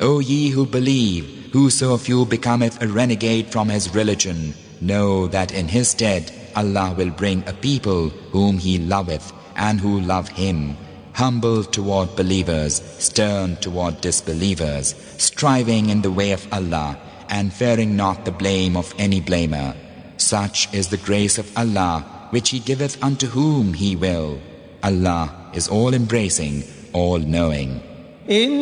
O ye who believe, whoso of you becometh a renegade from his religion, know that in his stead Allah will bring a people whom He loveth and who love Him, humble toward believers, stern toward disbelievers, striving in the way of Allah and fearing not the blame of any blamer. Such is the grace of Allah which He giveth unto whom He will. Allah is all-embracing, all-knowing.